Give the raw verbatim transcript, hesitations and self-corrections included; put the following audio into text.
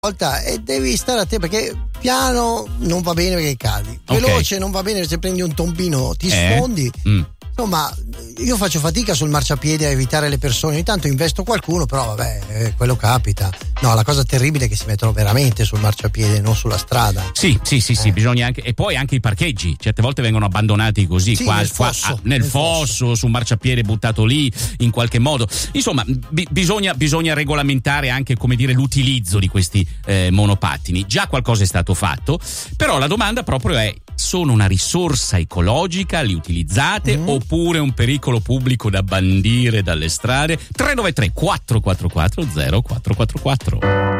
volta e devi stare a te, perché piano non va bene perché cadi, veloce okay. non va bene se prendi un tombino ti eh? sfondi. Mm. Insomma, io faccio fatica sul marciapiede a evitare le persone, ogni tanto investo qualcuno, però vabbè, eh, quello capita. No, la cosa terribile è che si mettono veramente sul marciapiede, non sulla strada. Sì, sì, sì, eh. sì, bisogna anche, e poi anche i parcheggi, certe volte vengono abbandonati così, sì, qua, nel qua fosso, ah, nel, nel fosso, fosso, su un marciapiede buttato lì in qualche modo. Insomma, bi- bisogna, bisogna regolamentare anche, come dire, l'utilizzo di questi eh, monopattini. Già qualcosa è stato fatto, però la domanda proprio è: sono una risorsa ecologica, li utilizzate, mm. oppure un pericolo pubblico da bandire dalle strade? tre nove tre quattro quattro quattro zero quattro quattro quattro